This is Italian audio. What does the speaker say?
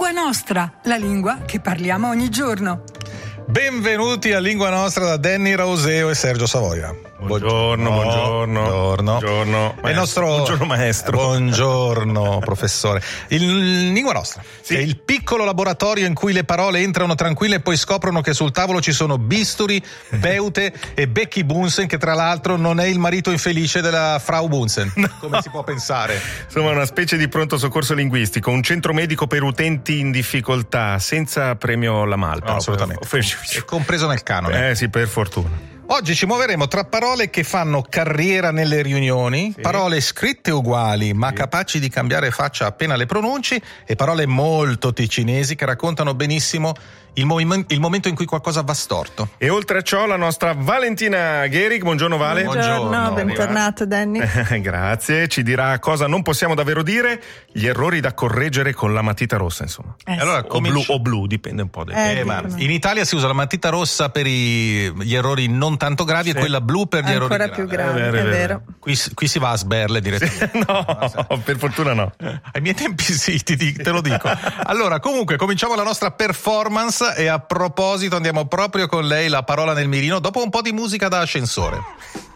Lingua Nostra, la lingua che parliamo ogni giorno. Benvenuti a Lingua Nostra da Danny Rauseo e Sergio Savoia. Buongiorno. Buongiorno maestro. Buongiorno professore. Il Lingua Nostra, sì, è il piccolo laboratorio in cui le parole entrano tranquille e poi scoprono che sul tavolo ci sono bisturi, beute e Becky Bunsen, che tra l'altro non è il marito infelice della Frau Bunsen, come si può pensare. Insomma, una specie di pronto soccorso linguistico, un centro medico per utenti in difficoltà, senza premio La Malpa. No, assolutamente. È compreso nel canone. Sì, per fortuna. Oggi ci muoveremo tra parole che fanno carriera nelle riunioni, sì, parole scritte uguali ma capaci di cambiare faccia appena le pronunci, e parole molto ticinesi che raccontano benissimo il momento in cui qualcosa va storto. E oltre a ciò la nostra Valentina Gherig. Buongiorno Vale. Buongiorno, bentornato Danny. Grazie, ci dirà cosa non possiamo davvero dire, gli errori da correggere con la matita rossa, insomma. Allora, o blu, dipende un po'. Ma in Italia si usa la matita rossa per gli errori non tanto gravi, sì, e quella blu per gli errori ancora più gravi. È vero. Qui si va a sberle direttamente. Sì, no, per fortuna no. Ai miei tempi sì, te lo dico. Allora, comunque, cominciamo la nostra performance, e a proposito andiamo proprio con lei, la parola nel mirino, dopo un po' di musica da ascensore.